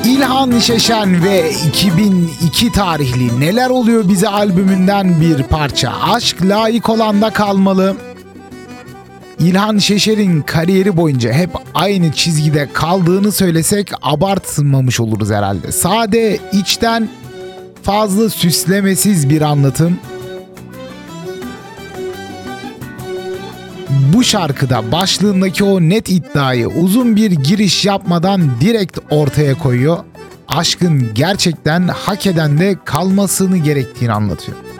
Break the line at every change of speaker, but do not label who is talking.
İlhan Şeşen ve 2002 tarihli Neler Oluyor Bize albümünden bir parça. Aşk layık olanda kalmalı. İlhan Şeşen'in kariyeri boyunca hep aynı çizgide kaldığını söylesek abartmamış oluruz herhalde. Sade, içten, fazla süslemesiz bir anlatım. Bu şarkıda başlığındaki o net iddiayı uzun bir giriş yapmadan direkt ortaya koyuyor. Aşkın gerçekten hak eden de kalmasını gerektiğini anlatıyor.